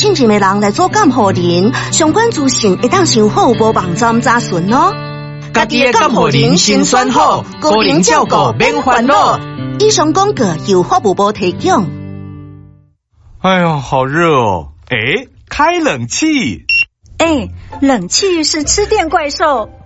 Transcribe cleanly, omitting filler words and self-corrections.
亲近的人来做监护人，相关资讯一旦上好无网站查询哦。 家己的监护人先选好，个人照顾免烦恼。 以上广告由法务部提供。 哎呀，好热哦！哎，开冷气。 哎，冷气是吃电怪兽。